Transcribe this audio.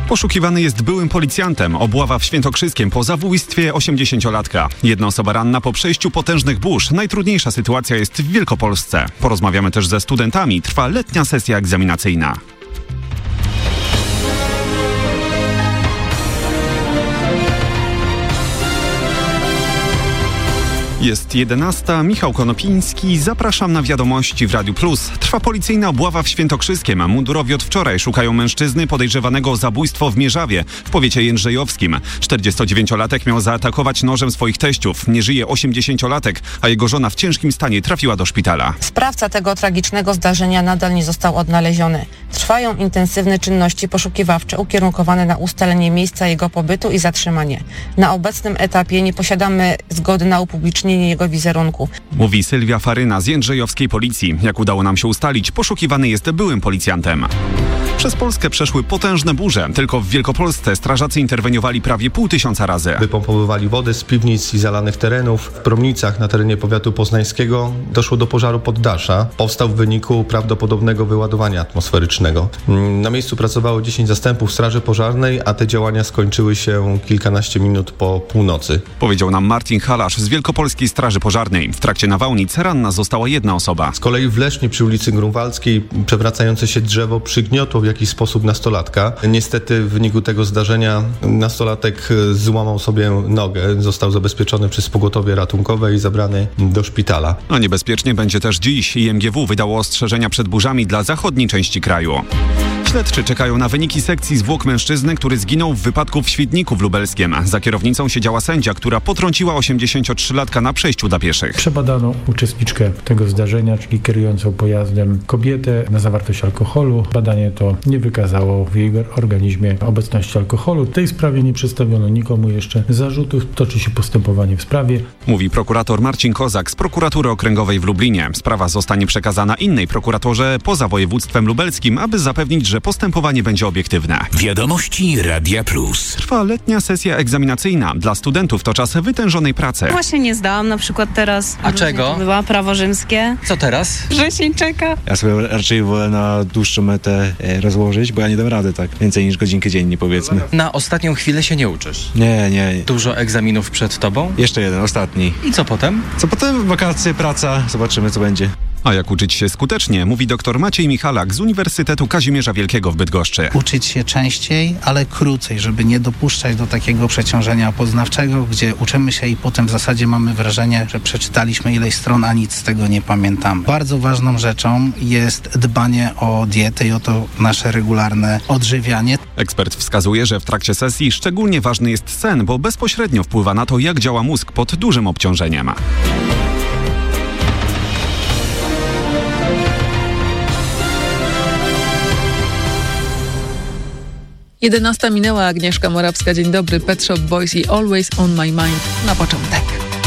Poszukiwany jest byłym policjantem. Obława w Świętokrzyskiem po zabójstwie 80-latka. Jedna osoba ranna po przejściu potężnych burz. Najtrudniejsza sytuacja jest w Wielkopolsce. Porozmawiamy też ze studentami. Trwa letnia sesja egzaminacyjna. Jest 11. Michał Konopiński. Zapraszam na wiadomości w Radiu Plus. Trwa policyjna obława w Świętokrzyskiem. Mundurowi od wczoraj szukają mężczyzny podejrzewanego o zabójstwo w Mierzawie, w powiecie jędrzejowskim. 49-latek miał zaatakować nożem swoich teściów. Nie żyje 80-latek, a jego żona w ciężkim stanie trafiła do szpitala. Sprawca tego tragicznego zdarzenia nadal nie został odnaleziony. Trwają intensywne czynności poszukiwawcze ukierunkowane na ustalenie miejsca jego pobytu i zatrzymanie. Na obecnym etapie nie posiadamy zgody na upublicznienie jego wizerunku. Mówi Sylwia Faryna z jędrzejowskiej policji. Jak udało nam się ustalić, poszukiwany jest byłym policjantem. Przez Polskę przeszły potężne burze. Tylko w Wielkopolsce strażacy interweniowali prawie 500 razy. Wypompowywali wodę z piwnic i zalanych terenów. W Promnicach na terenie powiatu poznańskiego doszło do pożaru poddasza. Powstał w wyniku prawdopodobnego wyładowania atmosferycznego. Na miejscu pracowało 10 zastępów straży pożarnej, a te działania skończyły się kilkanaście minut po północy. Powiedział nam Marcin Halasz z Wielkopolskiej Straży Pożarnej. W trakcie nawałnic ranna została jedna osoba. Z kolei w Lesznie przy ulicy Grunwaldzkiej przewracające się drzewo przygniotło w jakiś sposób nastolatka. Niestety w wyniku tego zdarzenia nastolatek złamał sobie nogę. Został zabezpieczony przez pogotowie ratunkowe i zabrany do szpitala. A niebezpiecznie będzie też dziś. IMGW wydało ostrzeżenia przed burzami dla zachodniej części kraju. Śledczy czekają na wyniki sekcji zwłok mężczyzny, który zginął w wypadku w Świdniku w Lubelskiem. Za kierownicą siedziała sędzia, która potrąciła 83-latka na przejściu dla pieszych. Przebadano uczestniczkę tego zdarzenia, czyli kierującą pojazdem kobietę na zawartość alkoholu. Badanie to nie wykazało w jej organizmie obecności alkoholu. W tej sprawie nie przedstawiono nikomu jeszcze zarzutów. Toczy się postępowanie w sprawie. Mówi prokurator Marcin Kozak z Prokuratury Okręgowej w Lublinie. Sprawa zostanie przekazana innej prokuratorze poza województwem lubelskim, aby zapewnić, że postępowanie będzie obiektywne. Wiadomości Radia Plus. Trwa letnia sesja egzaminacyjna. Dla studentów to czas wytężonej pracy. Właśnie nie zdałam na przykład teraz. A czego? Była prawo rzymskie. Co teraz? Wrzesień czeka. Ja sobie raczej wolę na dłuższą metę rozłożyć, bo ja nie dam rady tak. Więcej niż godzinkę dziennie, powiedzmy. Na ostatnią chwilę się nie uczysz? Nie. Dużo egzaminów przed tobą? Jeszcze jeden, ostatni. I co potem? Co potem? Wakacje, praca. Zobaczymy, co będzie. A jak uczyć się skutecznie, mówi dr Maciej Michalak z Uniwersytetu Kazimierza Wielkiego w Bydgoszczy. Uczyć się częściej, ale krócej, żeby nie dopuszczać do takiego przeciążenia poznawczego, gdzie uczymy się i potem w zasadzie mamy wrażenie, że przeczytaliśmy ileś stron, a nic z tego nie pamiętamy. Bardzo ważną rzeczą jest dbanie o dietę i o to nasze regularne odżywianie. Ekspert wskazuje, że w trakcie sesji szczególnie ważny jest sen, bo bezpośrednio wpływa na to, jak działa mózg pod dużym obciążeniem. 11 minęła, Agnieszka Morawska. Dzień dobry. Pet Shop Boys i Always on my mind na początek.